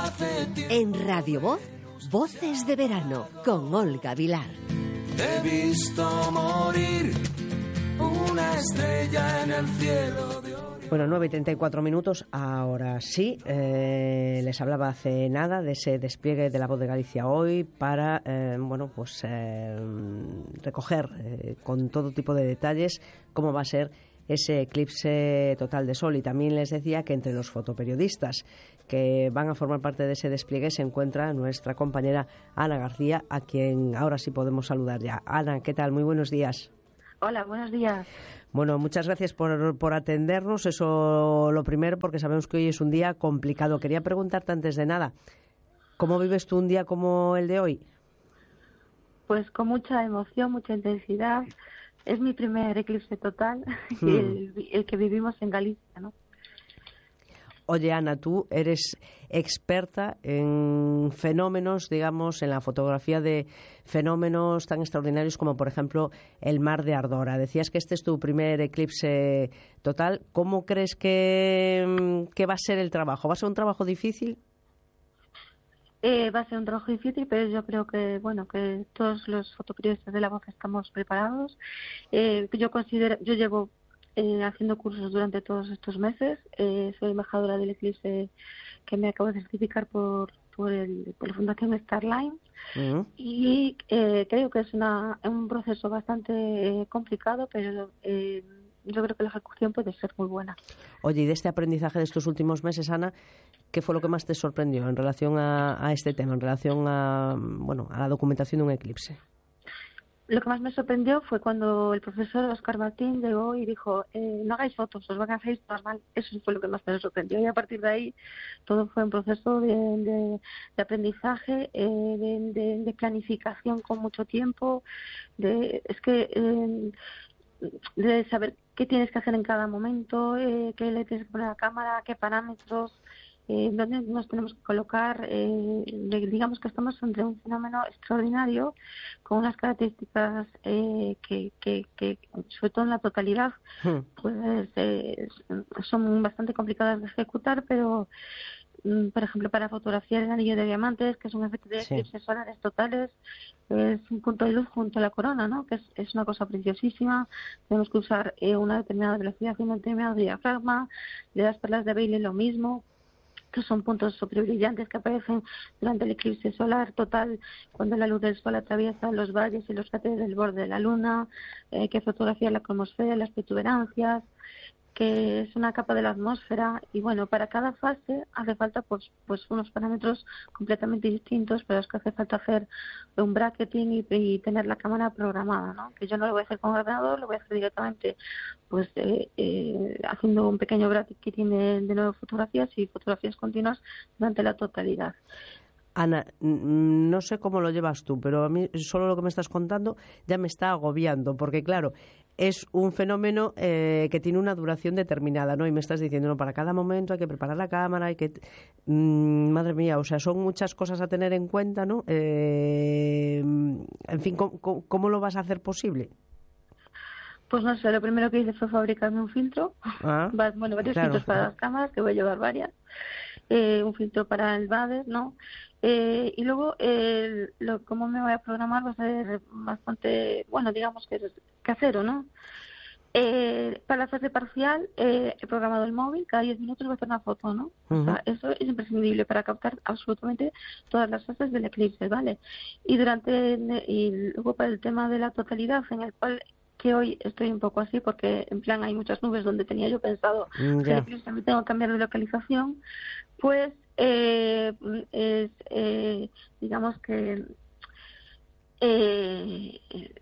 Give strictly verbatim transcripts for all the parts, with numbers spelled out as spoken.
En Radio Voz, Voces de Verano, con Olga Vilar. He visto morir una estrella en el cielo de Orión. Bueno, nueve y treinta y cuatro minutos, ahora sí. Eh, les hablaba hace nada de ese despliegue de La Voz de Galicia hoy para, eh, bueno, pues eh, recoger eh, con todo tipo de detalles cómo va a ser ese eclipse total de sol. Y también les decía que entre los fotoperiodistas que van a formar parte de ese despliegue se encuentra nuestra compañera Ana García, a quien ahora sí podemos saludar ya. Ana, ¿qué tal? Muy buenos días. Hola, buenos días. Bueno, muchas gracias por, por atendernos. Eso lo primero, porque sabemos que hoy es un día complicado. Quería preguntarte antes de nada, ¿cómo vives tú un día como el de hoy? Pues con mucha emoción, mucha intensidad. Es mi primer eclipse total, hmm. el, el que vivimos en Galicia, ¿no? Oye, Ana, tú eres experta en fenómenos, digamos, en la fotografía de fenómenos tan extraordinarios como, por ejemplo, el Mar de Ardora. Decías que este es tu primer eclipse total. ¿Cómo crees que, que va a ser el trabajo? ¿Va a ser un trabajo difícil? Eh, va a ser un trabajo difícil, pero yo creo que, bueno, que todos los fotoperiodistas de La Voz estamos preparados. Eh, yo considero, yo llevo Eh, haciendo cursos durante todos estos meses. Eh, soy embajadora del eclipse que me acabo de certificar por por, el, por la Fundación Starline. Uh-huh. Y eh, creo que es una, un proceso bastante eh, complicado, pero eh, yo creo que la ejecución puede ser muy buena. Oye, y de este aprendizaje de estos últimos meses, Ana, ¿qué fue lo que más te sorprendió en relación a, a este tema, en relación a, bueno, a la documentación de un eclipse? Lo que más me sorprendió fue cuando el profesor Oscar Martín llegó y dijo, eh, no hagáis fotos, os van a hacer todas mal. Eso fue lo que más me sorprendió. Y a partir de ahí todo fue un proceso de, de, de aprendizaje, eh, de, de, de planificación con mucho tiempo. De, es que eh, de saber qué tienes que hacer en cada momento, eh, qué le tienes que poner a la cámara, qué parámetros. Eh, dónde nos tenemos que colocar. Eh, digamos que estamos ante un fenómeno extraordinario con unas características eh, que, que, que, sobre todo en la totalidad, hmm. pues eh, son bastante complicadas de ejecutar, pero por ejemplo, para fotografiar el anillo de diamantes, que es un efecto de eclipses sí. solares totales, es un punto de luz junto a la corona, ¿no? Que es, es una cosa preciosísima. Tenemos que usar eh, una determinada velocidad y un determinado diafragma. De las perlas de Bailey lo mismo, que son puntos súper brillantes que aparecen durante el eclipse solar total, cuando la luz del sol atraviesa los valles y los cráteres del borde de la luna, eh, que fotografía la cromosfera, las protuberancias, que es una capa de la atmósfera. Y bueno, para cada fase hace falta pues pues unos parámetros completamente distintos, pero es que hace falta hacer un bracketing y, y tener la cámara programada, ¿no? Que yo no lo voy a hacer con ordenador, lo voy a hacer directamente pues eh, eh, haciendo un pequeño bracketing de, de nueve fotografías y fotografías continuas durante la totalidad. Ana, no sé cómo lo llevas tú, pero a mí solo lo que me estás contando ya me está agobiando, porque claro, es un fenómeno eh, que tiene una duración determinada, ¿no? Y me estás diciendo, no, para cada momento hay que preparar la cámara, hay que... Mm, madre mía, o sea, son muchas cosas a tener en cuenta, ¿no? Eh, en fin, ¿cómo, cómo, ¿cómo lo vas a hacer posible? Pues no sé, lo primero que hice fue fabricarme un filtro. Ah, bueno, varios claro. filtros para las cámaras, que voy a llevar varias. Eh, un filtro para el Bader, ¿no? Eh, y luego, eh, lo, cómo me voy a programar va a ser bastante, bueno, digamos que es casero, ¿no? Eh, para la fase parcial eh, he programado el móvil, cada diez minutos voy a hacer una foto, ¿no? Uh-huh. O sea, eso es imprescindible para captar absolutamente todas las fases del eclipse, ¿vale? Y durante, y luego para el tema de la totalidad, en el cual que hoy estoy un poco así porque en plan hay muchas nubes donde tenía yo pensado mm, que el eclipse me tengo que cambiar de localización, pues eh, es eh, digamos que eh,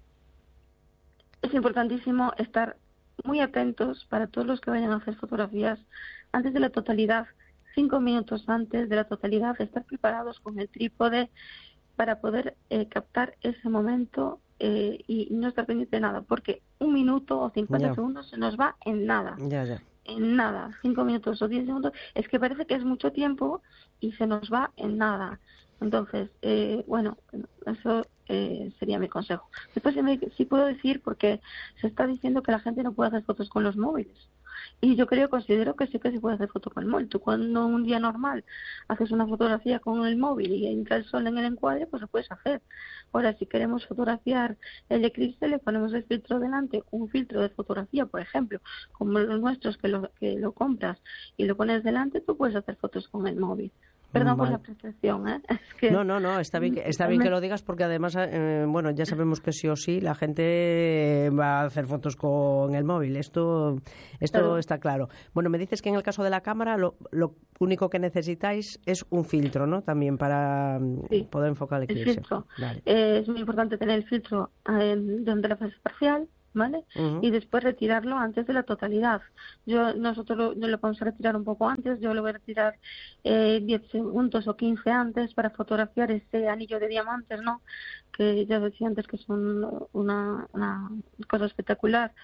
es importantísimo estar muy atentos para todos los que vayan a hacer fotografías antes de la totalidad, cinco minutos antes de la totalidad, estar preparados con el trípode para poder eh, captar ese momento eh, y no estar pendiente de nada, porque un minuto o cincuenta yeah. segundos se nos va en nada. Yeah, yeah. En nada, cinco minutos o diez segundos, es que parece que es mucho tiempo y se nos va en nada. Entonces, eh, bueno, eso eh, sería mi consejo. Después sí, me, sí puedo decir, porque se está diciendo que la gente no puede hacer fotos con los móviles. Y yo creo, considero que sí que se puede hacer foto con el móvil. Tú cuando un día normal haces una fotografía con el móvil y entra el sol en el encuadre, pues lo puedes hacer. Ahora, si queremos fotografiar el eclipse, le ponemos el filtro delante, un filtro de fotografía, por ejemplo, como los nuestros que lo, que lo compras y lo pones delante, tú puedes hacer fotos con el móvil. Perdón vale. por la apreciación, ¿eh? Es que... No, no, no, está bien, que, está bien que lo digas porque además, eh, bueno, ya sabemos que sí o sí la gente va a hacer fotos con el móvil, esto esto claro. está claro. Bueno, me dices que en el caso de la cámara lo, lo único que necesitáis es un filtro, ¿no? También para sí. poder enfocar el eclipse. El filtro. Vale. Eh, es muy importante tener el filtro eh, durante la fase parcial, ¿vale? Uh-huh. Y después retirarlo antes de la totalidad. Yo Nosotros lo, yo lo vamos a retirar un poco antes, yo lo voy a retirar eh, diez segundos o quince antes para fotografiar ese anillo de diamantes, ¿no? Que ya decía antes que son una, una cosa espectacular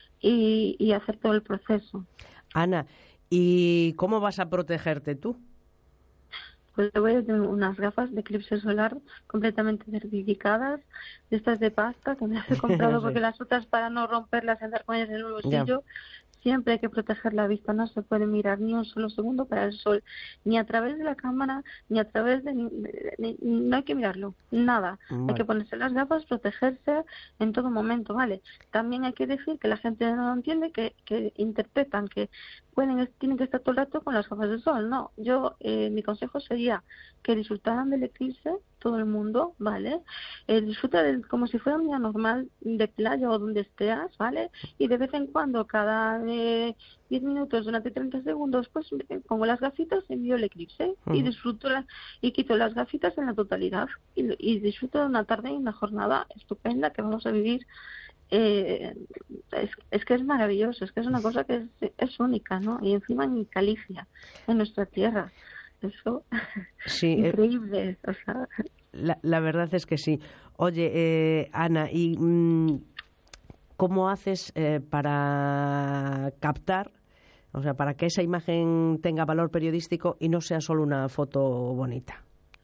y, y hacer todo el proceso. Ana, ¿y cómo vas a protegerte tú? Pues te voy a tener unas gafas de eclipse solar completamente certificadas, de estas de pasta que me he comprado sí. porque las otras para no romperlas y andar con ellas en el bolsillo. Ya. Siempre hay que proteger la vista, no se puede mirar ni un solo segundo para el sol, ni a través de la cámara, ni a través de... Ni, ni, no hay que mirarlo, nada. Vale. Hay que ponerse las gafas, protegerse en todo momento, ¿vale? También hay que decir que la gente no lo entiende, que, que interpretan que pueden tienen que estar todo el rato con las gafas de sol. No, yo, eh, mi consejo sería que disfrutaran del eclipse, todo el mundo, ¿vale? Eh, disfruta de, como si fuera un día normal de playa o donde estés, ¿vale? Y de vez en cuando, cada eh, diez minutos, durante treinta segundos, pues pongo las gafitas y envío el eclipse uh-huh. y disfruto la, y quito las gafitas en la totalidad y, y disfruto de una tarde y una jornada estupenda que vamos a vivir. Eh, es, es que es maravilloso, es que es una cosa que es, es única, ¿no? Y encima en Galicia, en nuestra tierra. Eso, sí, increíble. Eh, o sea. la, la verdad es que sí. Oye, eh, Ana, ¿y mmm, cómo haces eh, para captar, o sea, para que esa imagen tenga valor periodístico y no sea solo una foto bonita?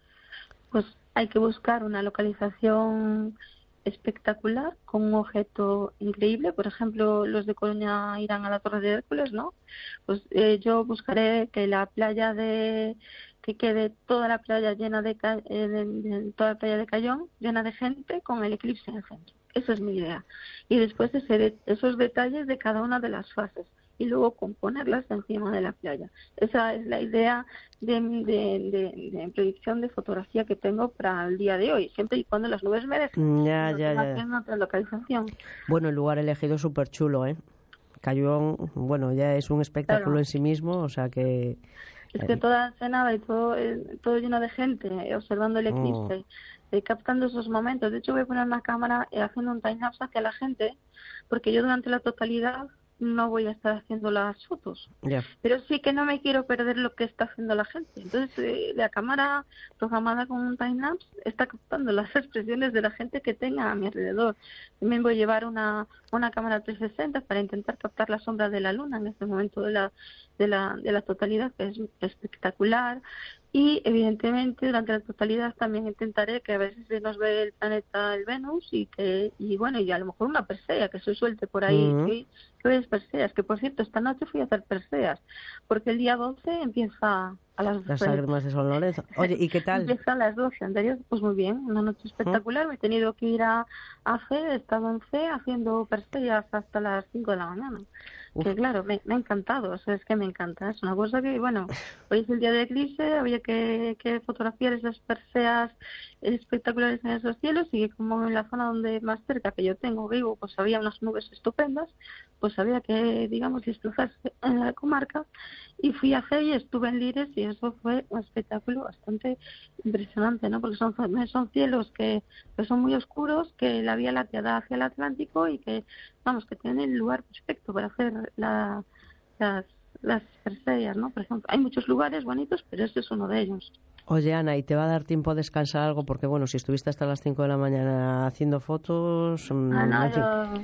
Pues hay que buscar una localización espectacular con un objeto increíble. Por ejemplo, los de Coruña irán a la Torre de Hércules, ¿no? Pues eh, yo buscaré que la playa de que quede toda la playa llena de, eh, de, de toda la playa de Cayón llena de gente con el eclipse en el centro. Esa es mi idea. Y después ese, esos detalles de cada una de las fases y luego componerlas encima de la playa. Esa es la idea de, de, de, de predicción de fotografía que tengo para el día de hoy, siempre y cuando las nubes me dejen. Ya, ya, ya. En otra localización. Bueno, el lugar elegido es súper chulo, ¿eh? Cayón, bueno, ya es un espectáculo claro. en sí mismo, o sea que... Es que toda Ensenada y todo, eh, todo lleno de gente eh, observando el eclipse, oh. eh, captando esos momentos. De hecho, voy a poner una cámara eh, haciendo un time-lapse hacia la gente, porque yo durante la totalidad no voy a estar haciendo las fotos, yeah. pero sí que no me quiero perder lo que está haciendo la gente. Entonces eh, la cámara programada con un time-lapse está captando las expresiones de la gente que tenga a mi alrededor. También voy a llevar una, una cámara trescientos sesenta para intentar captar la sombra de la luna en este momento de la, de la, de la totalidad, que es espectacular. Y evidentemente durante la totalidad también intentaré que a veces se nos ve el planeta el Venus y que y bueno y a lo mejor una Persea que se suelte por ahí. Uh-huh. que, que ves Perseas, que por cierto esta noche fui a hacer Perseas porque el día doce empieza a las las lágrimas de San Lorenzo. Oye, ¿y qué tal? Empieza a las doce, anterior, pues muy bien, una noche espectacular. ¿Mm? Me he tenido que ir a, a C, he estado en C haciendo Perseas hasta las cinco de la mañana. Uf. Que claro, me, me ha encantado, o sea, es que me encanta, es una cosa que, bueno, hoy es el día de eclipse, había que, que fotografiar esas Perseas espectaculares en esos cielos y como en la zona donde más cerca que yo tengo vivo, pues había unas nubes estupendas, pues había que, digamos, disfrutarse en la comarca y fui a C y estuve en Lires y eso fue un espectáculo bastante impresionante, ¿no? Porque son, son cielos que, que son muy oscuros, que la Vía Láctea da hacia el Atlántico y que, vamos, que tienen el lugar perfecto para hacer la, las, las Perseidas, ¿no? Por ejemplo, hay muchos lugares bonitos, pero este es uno de ellos. Oye, Ana, ¿y te va a dar tiempo a descansar algo? Porque, bueno, si estuviste hasta las cinco de la mañana haciendo fotos... Ah, no, yo...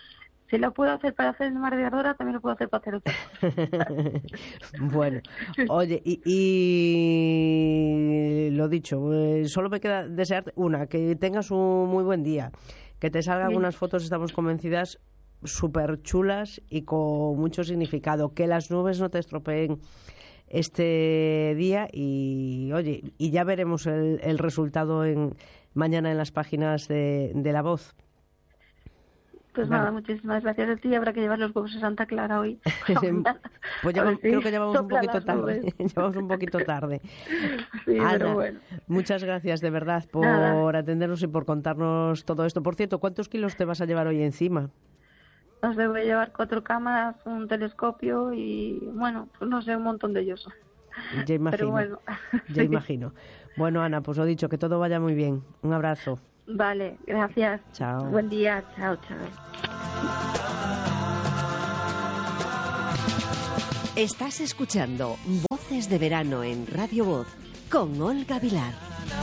Si lo puedo hacer para hacer el mar de Ardora, también lo puedo hacer para hacer otra cosa. Bueno, oye, y, y lo dicho, eh, solo me queda desearte, una, que tengas un muy buen día, que te salgan sí. unas fotos, estamos convencidas, súper chulas y con mucho significado. Que las nubes no te estropeen este día y, oye, y ya veremos el, el resultado en mañana en las páginas de, de La Voz. Pues nada, nada, muchísimas gracias a ti. Habrá que llevar los huevos a Santa Clara hoy. Pues llevamos, creo que llevamos un poquito tarde. llevamos un poquito tarde. Sí, Ana, pero bueno. Muchas gracias de verdad por nada. atendernos y por contarnos todo esto. Por cierto, ¿cuántos kilos te vas a llevar hoy encima? Os debo llevar cuatro cámaras, un telescopio y, bueno, pues no sé, un montón de ellos. Ya imagino. Pero bueno. Ya imagino. Bueno, Ana, pues lo dicho, que todo vaya muy bien. Un abrazo. Vale, gracias. Chao. Buen día. Chao, chao. Estás escuchando Voces de Verano en Radio Voz con Olga Vilar.